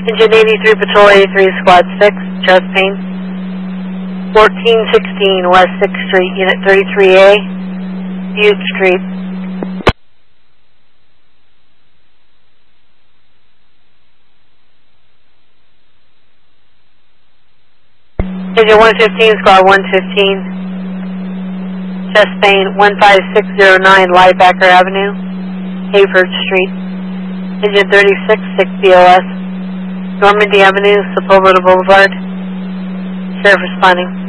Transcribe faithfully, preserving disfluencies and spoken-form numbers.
Engine eighty-three, Patrol eighty-three, Squad six, chest pain. fourteen sixteen West sixth Street, Unit thirty-three A, Butte Street. Engine one fifteen, Squad one fifteen, chest pain, one five six zero nine Linebacker Avenue, Hayford Street. Engine thirty-six, six B O S, Normandy Avenue, Sepulveda Boulevard. Sheriff responding.